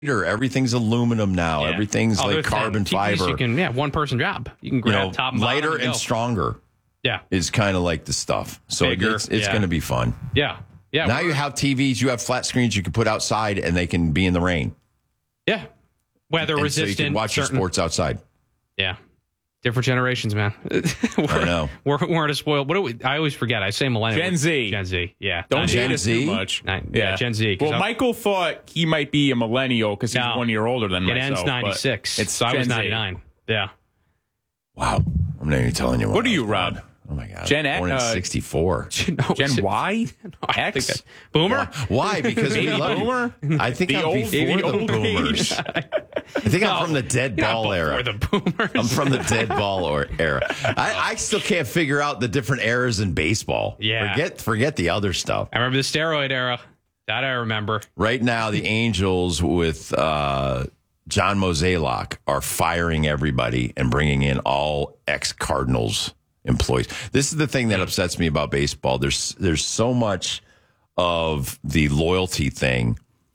Everything's aluminum now. Yeah. Everything's like carbon fiber. You can, one person job. You can grab top and lighter bottom and stronger. Yeah, is kind of like the stuff. So bigger, it's going to be fun. Yeah. Now you have TVs, you have flat screens you can put outside, and they can be in the rain. Yeah, weather resistant. So you can watch your sports outside. Yeah. Different generations, man. I know. We're at a spoiled. What do we? I always forget. I say millennial. Gen Z. Gen Z. Yeah. Don't date us too much. Yeah. Gen Z. Well, Michael thought he might be a millennial because he's 1 year older than myself. It ends 96. So I was 99. Yeah. Wow. I'm not even telling you what are you, Rob? Oh my God. Gen X. Born in 64. Gen Y? X? Boomer? Why? Because we love Boomer? I think I'm before the boomers. I think I'm from the dead ball era. The boomers. I'm from the dead ball era. I still can't figure out the different eras in baseball. Yeah. Forget the other stuff. I remember the steroid era. That I remember. Right now, the Angels with John Mozeliak are firing everybody and bringing in all ex-Cardinals employees. This is the thing that upsets me about baseball. There's so much of the loyalty thing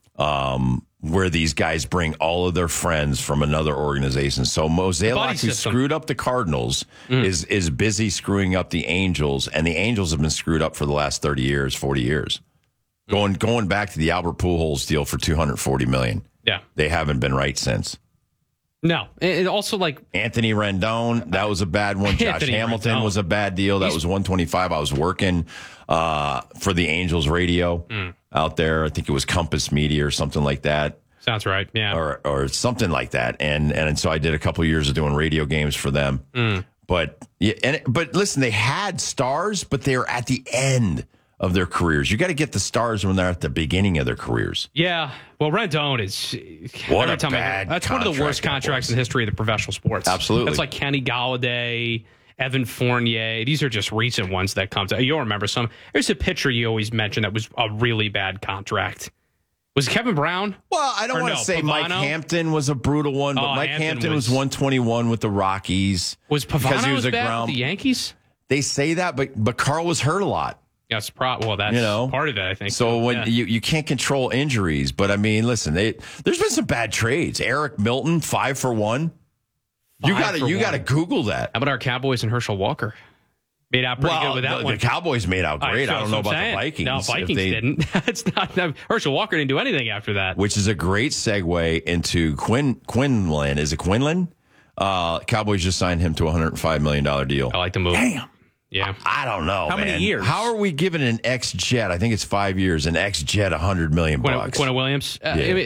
where these guys bring all of their friends from another organization. So Mozeliak, who screwed up the Cardinals, is busy screwing up the Angels, and the Angels have been screwed up for the last 30 years, 40 years. Going back to the Albert Pujols deal for $240 million. Yeah. They haven't been right since. No. And also, like, Anthony Rendon, that was a bad one. Josh Hamilton was a bad deal. That was $125. I was working for the Angels radio out there. I think it was Compass Media or something like that. Sounds right. Yeah. Or something like that. And so I did a couple of years of doing radio games for them. But listen, they had stars, but they were at the end of their careers. You got to get the stars when they're at the beginning of their careers. Yeah. Well, Rendon is that's one of the worst contracts in the history of the professional sports. Absolutely. That's like Kenny Galladay, Evan Fournier. These are just recent ones that come to. You'll remember some. There's a pitcher you always mention that was a really bad contract. Was it Kevin Brown? Well, I don't want to say Pavano? Mike Hampton was a brutal one, but Mike Hampton was 121 with the Rockies. Was Pavano was bad with the Yankees? They say that, but Carl was hurt a lot. Yes, well, that's part of it, I think. So when you can't control injuries, but I mean, listen, there's been some bad trades. Eric Milton, 5 for 1. You got to Google that. How about our Cowboys and Herschel Walker? Made out pretty good with that one. The Cowboys made out great. I don't know about the Vikings. No, Vikings didn't. It's not. Herschel Walker didn't do anything after that. Which is a great segue into Quinlan. Is it Quinlan? Cowboys just signed him to a $105 million deal. I like the move. Damn. Yeah. I don't know. How many years? How are we giving an ex-Jet? I think it's 5 years. An ex-Jet $100 million. Quinnen Williams.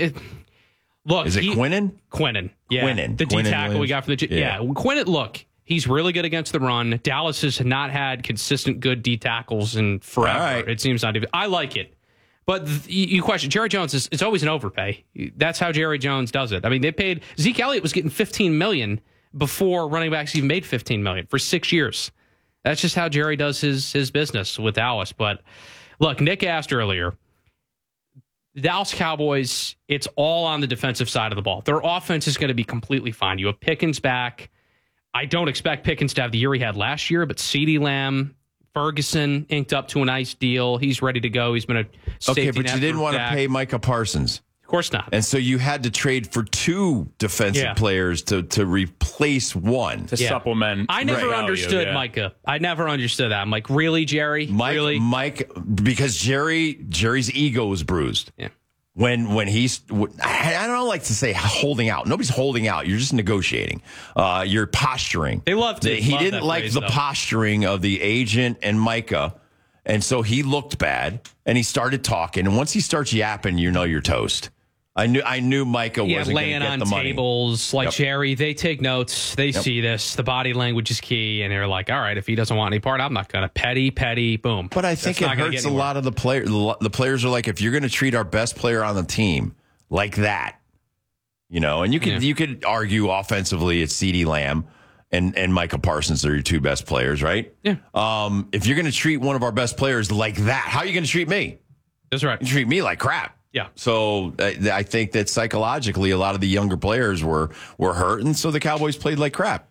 Look, is it Quinnen? Quinnen. Yeah. Quinnen. The D tackle we got from the yeah. Quinnen. Look, he's really good against the run. Dallas has not had consistent good D tackles in forever. Right. It seems not even. I like it. But you question Jerry Jones it's always an overpay. That's how Jerry Jones does it. I mean, they paid Zeke Elliott was getting $15 million before running backs even made $15 million for 6 years. That's just how Jerry does his business with Dallas. But look, Nick asked earlier, the Dallas Cowboys, it's all on the defensive side of the ball. Their offense is going to be completely fine. You have Pickens back. I don't expect Pickens to have the year he had last year, but CeeDee Lamb, Ferguson inked up to a nice deal. He's ready to go. He's been a safety net. Okay, but you didn't want to pay Micah Parsons. Of course not. And so you had to trade for 2 defensive players to replace one. To supplement. I never understood Micah. I never understood that. I'm like, really, Jerry? Really? Mike, because Jerry's ego was bruised. Yeah. When he's, I don't like to say holding out. Nobody's holding out. You're just negotiating. You're posturing. They loved it. He didn't like the posturing of the agent and Micah. And so he looked bad and he started talking. And once he starts yapping, you know you're toast. I knew Micah wasn't going to get the money. Laying on tables like Jerry. They take notes. They see this. The body language is key, and they're like, "All right, if he doesn't want any part, I'm not going to petty, boom." But I think it hurts a lot of the players. The players are like, if you're going to treat our best player on the team like that, and you could argue offensively it's CeeDee Lamb and Micah Parsons are your 2 best players, right? Yeah. If you're going to treat one of our best players like that, how are you going to treat me? That's right. You treat me like crap. Yeah. So I think that psychologically, a lot of the younger players were hurt, and so the Cowboys played like crap.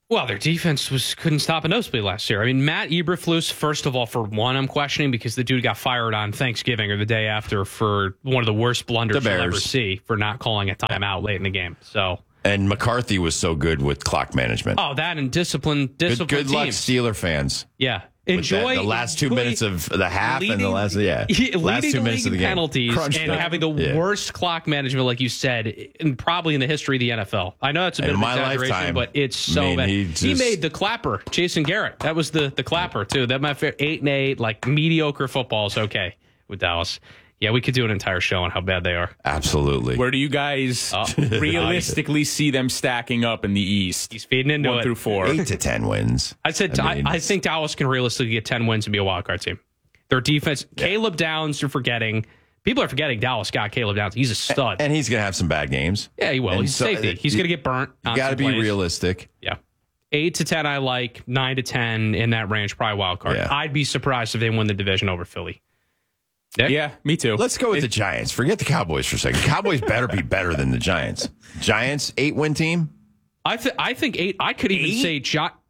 Well, their defense couldn't stop a nosebleed last year. I mean, Matt Eberflus, first of all, for one, I'm questioning because the dude got fired on Thanksgiving or the day after for one of the worst blunders you'll ever see for not calling a timeout late in the game. So. And McCarthy was so good with clock management. Oh, that and discipline Good teams. luck, Steeler fans. Yeah. Enjoy the last 2 minutes of the half and the last 2 minutes of the game. Penalties and having the worst clock management, like you said, and probably in the history of the NFL. I know that's a bit of an exaggeration, but it's so bad. He made the clapper, Jason Garrett. That was the clapper too. That my 8-8, like mediocre football is okay with Dallas. Yeah, we could do an entire show on how bad they are. Absolutely. Where do you guys realistically see them stacking up in the East? He's feeding into 1 it. through 4. 8 to 10 wins. I think Dallas can realistically get 10 wins and be a wild card team. Their defense, Caleb Downs, you're forgetting. People are forgetting Dallas got Caleb Downs. He's a stud. And he's going to have some bad games. Yeah, he will. And He's safety. He's going to get burnt. You got to be realistic. Yeah. 8 to 10 I like. 9 to 10 in that range, probably wild card. Yeah. I'd be surprised if they win the division over Philly. Nick? Yeah, me too. Let's go with the Giants. Forget the Cowboys for a second. Cowboys better be better than the Giants. Giants, 8-win team? I think 8. I could even say,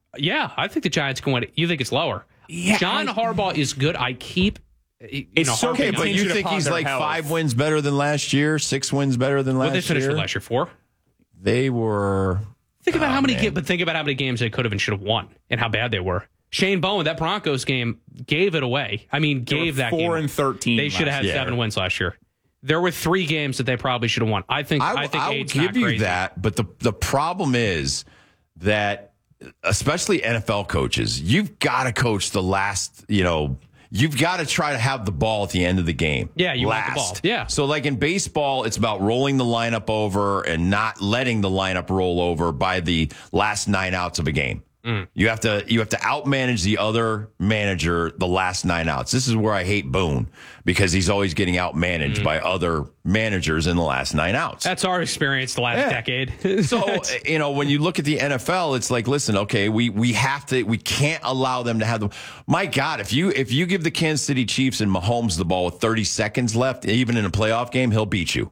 I think the Giants can win it. You think it's lower? Yeah, John Harbaugh is good. I keep. It's so Okay, but you think he's like 5 wins better than last year, 6 wins better than last year? What they finished with last year? 4? They were. Think about how many games they could have and should have won and how bad they were. Shane Bowen, that Broncos game gave it away. I mean, gave that 4 game. 4-13. They should have had 7 wins last year. There were 3 games that they probably should have won. I think I will 8's give not you crazy. that, but the problem is that, especially NFL coaches, you've got to coach the last, you've got to try to have the ball at the end of the game. Yeah, you want the ball. Yeah. So like in baseball, it's about rolling the lineup over and not letting the lineup roll over by the last 9 outs of a game. You have to outmanage the other manager the last 9 outs. This is where I hate Boone because he's always getting outmanaged by other managers in the last 9 outs. That's our experience the last decade. So, when you look at the NFL, it's like, listen, okay, we can't allow them to have them. My God, if you give the Kansas City Chiefs and Mahomes the ball with 30 seconds left, even in a playoff game, he'll beat you.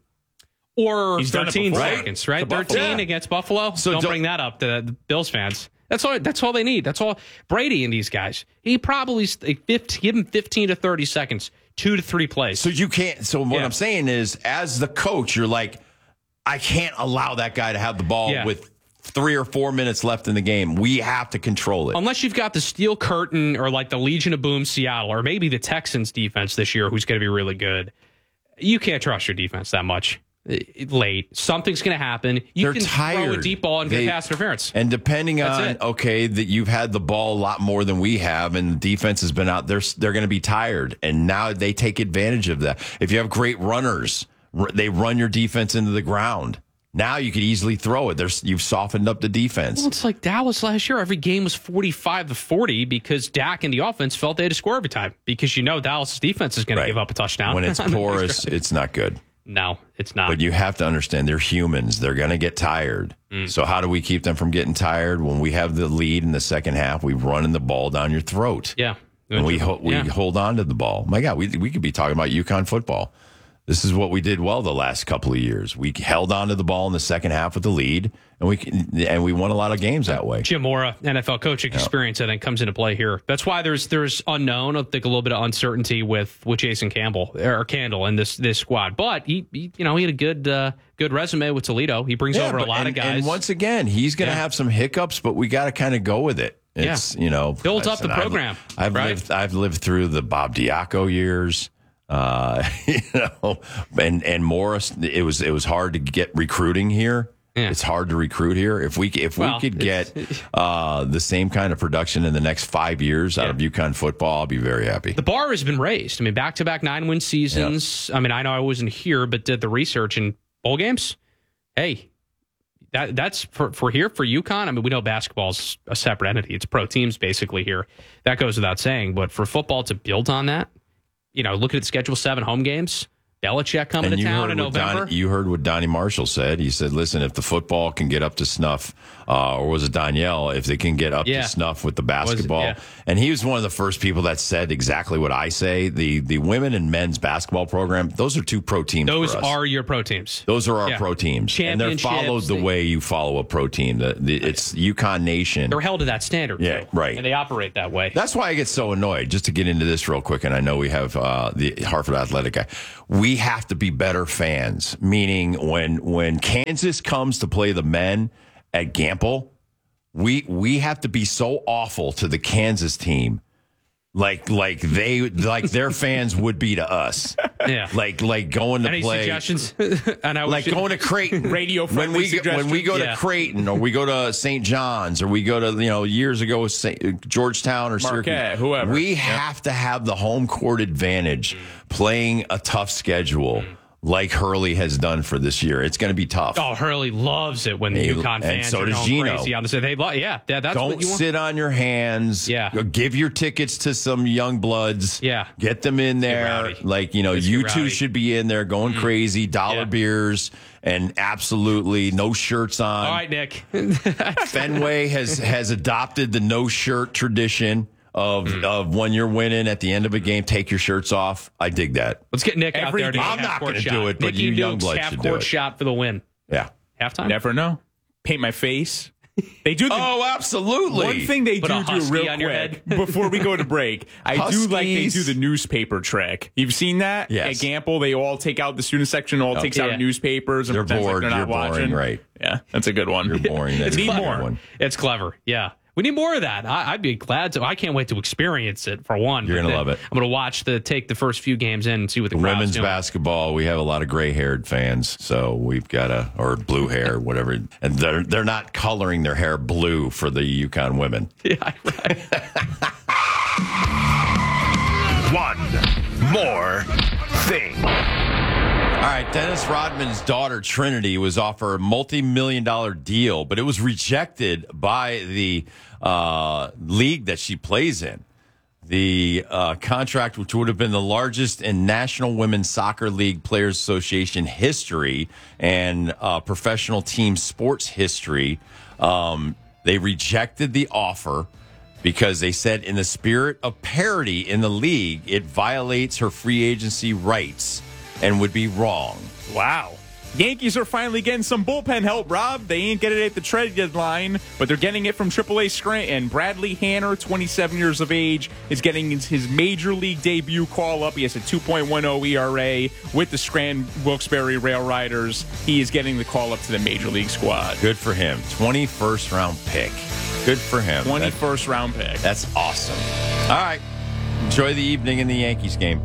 Or He's done it 13 before. seconds, right? To 13 against Buffalo. So don't bring that up to the Bills fans. That's all they need. That's all. Brady and these guys. He probably give him 15 to 30 seconds, 2 to 3 plays. So you can't. So what I'm saying is, as the coach, you're like, I can't allow that guy to have the ball with 3 or 4 minutes left in the game. We have to control it. Unless you've got the Steel Curtain or like the Legion of Boom Seattle or maybe the Texans defense this year, who's going to be really good. You can't trust your defense that much. Late, something's going to happen. They're can tired. Throw a deep ball and get pass interference. And depending on that you've had the ball a lot more than we have, and the defense has been out. They're going to be tired, and now they take advantage of that. If you have great runners, they run your defense into the ground. Now you could easily throw it. You've softened up the defense. Well, it's like Dallas last year. Every game was 45-40 because Dak and the offense felt they had to score every time because Dallas' defense is going to give up a touchdown. When it's porous, it's not good. No, it's not. But you have to understand they're humans. They're going to get tired. So how do we keep them from getting tired? When we have the lead in the second half, we run the ball down your throat. Yeah. And we hold on to the ball. My God, we could be talking about UConn football. This is what we did well the last couple of years. We held on to the ball in the second half with the lead, and we won a lot of games that way. Jim Mora, NFL coaching experience, I think, comes into play here. That's why there's unknown. I think a little bit of uncertainty with Jason Candle in this squad. But he had a good resume with Toledo. He brings over a lot of guys. And once again, he's going to have some hiccups, but we got to kind of go with it. It's builds up the program. I've lived through the Bob Diaco years. And Morris, it was hard to get recruiting here. Yeah. It's hard to recruit here. If we could get the same kind of production in the next 5 years out of UConn football, I'll be very happy. The bar has been raised. I mean, back-to-back 9-win seasons. Yeah. I mean, I know I wasn't here, but did the research in bowl games. Hey, that's for here for UConn. I mean, we know basketball's a separate entity. It's pro teams basically here. That goes without saying. But for football to build on that, look at the schedule, 7 home games, Belichick coming to town in November. You heard what Donnie Marshall said. He said, listen, if the football can get up to snuff, or was it Danielle, if they can get up to snuff with the basketball. And he was one of the first people that said exactly what I say. The women and men's basketball program, those are two pro teams. Those for us. are your pro teams. Those are our pro teams. And they're followed the way you follow a pro team. It's UConn Nation. They're held to that standard. Yeah, too. right. And they operate that way. That's why I get so annoyed. Just to get into this real quick, and I know we have the Hartford Athletic guy. We have to be better fans, meaning when Kansas comes to play the men at Gamble, we have to be so awful to the Kansas team, like their fans would be to us. Yeah, like going to Any play. Suggestions? Like going to Creighton, radio when we go to Creighton, or we go to St. John's, or we go to years ago Georgetown or Marquette, Syracuse, whoever. we have to have the home court advantage, playing a tough schedule like Hurley has done for this year. It's going to be tough. Oh, Hurley loves it when the UConn fans so are does going Gino. crazy on the set. That's Don't what you want. sit on your hands. Yeah. Give your tickets to some young bloods. Yeah. Get them in there. You two rowdy. should be in there going crazy, dollar beers, and absolutely no shirts on. All right, Nick. Fenway has adopted the no shirt tradition of when you're winning at the end of a game, take your shirts off. I dig that. Let's get Nick out there. I'm not going to do it, but you young blood should do half-court it. shot for the win. Yeah. Halftime? Never know. Paint my face. They do. Absolutely. One thing they Put a do husky real on your quick head. before we go to break. I do like they do the newspaper trick. You've seen that? Yes. At Gamble, they all take out the student section, takes out newspapers and They're pretends bored. like they're not You're boring, watching. right. Yeah, that's a good one. You're boring. It's Need clever. more. It's clever. Yeah. We need more of that. I'd be glad to. I can't wait to experience it, for one. You're going to love it. I'm going to watch take the first few games in and see what the crowd's Women's doing. basketball, we have a lot of gray-haired fans, so we've got or blue hair, whatever. And they're not coloring their hair blue for the UConn women. Yeah, right. One more thing. All right, Dennis Rodman's daughter, Trinity, was offered a multi-million-dollar deal, but it was rejected by the league that she plays in. The contract, which would have been the largest in National Women's Soccer League Players Association history and professional team sports history, they rejected the offer because they said, in the spirit of parity in the league, it violates her free agency rights and would be wrong. Wow. Yankees are finally getting some bullpen help, Rob. They ain't getting it at the trade deadline, but they're getting it from AAA Scranton. Bradley Hanner, 27 years of age, is getting his major league debut call-up. He has a 2.10 ERA with the Scranton Wilkes-Barre Rail Riders. He is getting the call-up to the major league squad. Good for him. 21st round pick. Good for him. 21st round pick. That's awesome. All right. Enjoy the evening in the Yankees game.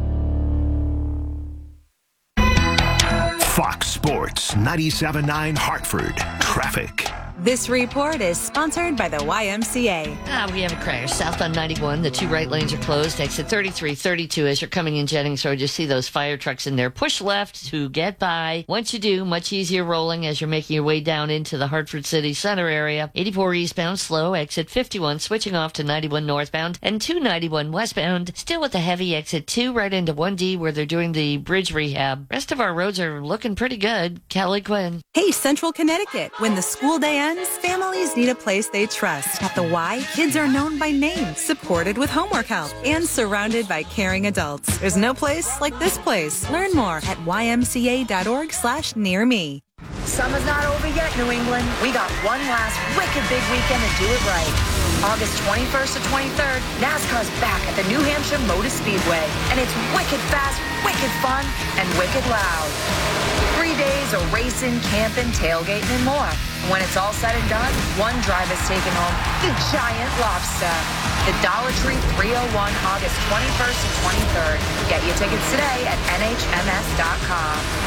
Fox Sports 97.9 Hartford. Traffic. This report is sponsored by the YMCA. We have a crash. Southbound 91, the two right lanes are closed. Exit 33, 32 as you're coming in Jennings Road. You see those fire trucks in there. Push left to get by. Once you do, much easier rolling as you're making your way down into the Hartford City Center area. 84 eastbound, slow. Exit 51, switching off to 91 northbound and 291 westbound. Still with the heavy exit 2 right into 1D where they're doing the bridge rehab. Rest of our roads are looking pretty good. Kelly Quinn. Hey, Central Connecticut. When the school day ends, families need a place they trust. At the Y, kids are known by name, supported with homework help, and surrounded by caring adults. There's no place like this place. Learn more at ymca.org/nearme. Summer's not over yet, New England. We got one last wicked big weekend to do it right. August 21st to 23rd, NASCAR's back at the New Hampshire Motor Speedway. And it's wicked fast, wicked fun, and wicked loud. 3 days of racing, camping, tailgating, and more. And when it's all said and done, one driver's taking home the giant lobster. The Dollar Tree 301, August 21st to 23rd. Get your tickets today at nhms.com.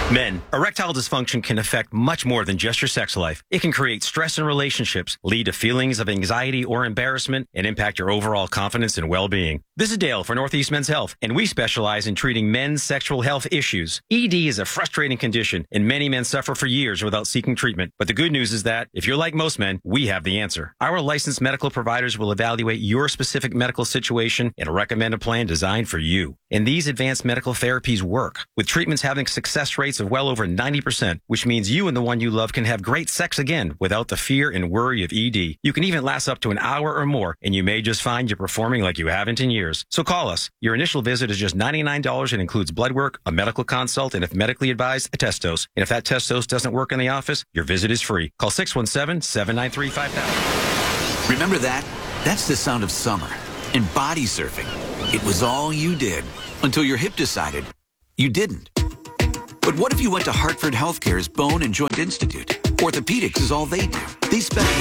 Men, erectile dysfunction can affect much more than just your sex life. It can create stress in relationships, lead to feelings of anxiety or embarrassment, and impact your overall confidence and well-being. This is Dale for Northeast Men's Health, and we specialize in treating men's sexual health issues. ED is a frustrating condition, and many men suffer for years without seeking treatment. But the good news is that, if you're like most men, we have the answer. Our licensed medical providers will evaluate your specific medical situation and recommend a plan designed for you. And these advanced medical therapies work, with treatments having success rates of well over 90%, which means you and the one you love can have great sex again without the fear and worry of ED. You can even last up to an hour or more, and you may just find you're performing like you haven't in years. So call us. Your initial visit is just $99 and includes blood work, a medical consult, and if medically advised, a test dose. And if that test dose doesn't work in the office, your visit is free. Call 617-793-5000. Remember that? That's the sound of summer and body surfing. It was all you did until your hip decided you didn't. But what if you went to Hartford Healthcare's Bone and Joint Institute? Orthopedics is all they do. They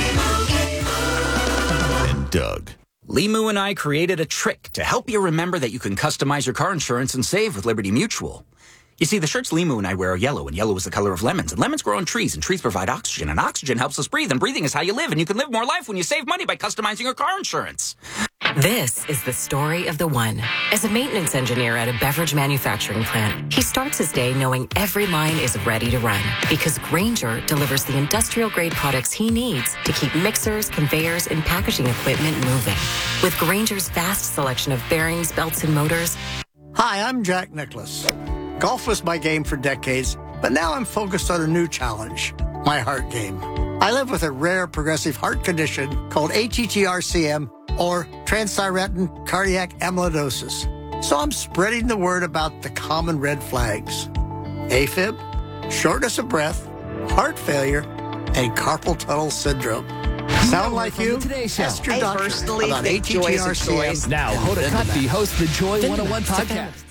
And Doug. Limu and I created a trick to help you remember that you can customize your car insurance and save with Liberty Mutual. You see, the shirts Limu and I wear are yellow, and yellow is the color of lemons. And lemons grow on trees, and trees provide oxygen, and oxygen helps us breathe, and breathing is how you live, and you can live more life when you save money by customizing your car insurance. This is the story of the one. As a maintenance engineer at a beverage manufacturing plant, he starts his day knowing every line is ready to run because Grainger delivers the industrial-grade products he needs to keep mixers, conveyors, and packaging equipment moving. With Grainger's vast selection of bearings, belts, and motors. Hi, I'm Jack Nicklaus. Golf was my game for decades, but now I'm focused on a new challenge, my heart game. I live with a rare progressive heart condition called ATTR-CM, or transthyretin cardiac amyloidosis. So I'm spreading the word about the common red flags: AFib, shortness of breath, heart failure, and carpal tunnel syndrome. Sound like you? Ask your doctor about ATTR-CM. Now, Hoda Kotb hosts the Joy 101 podcast.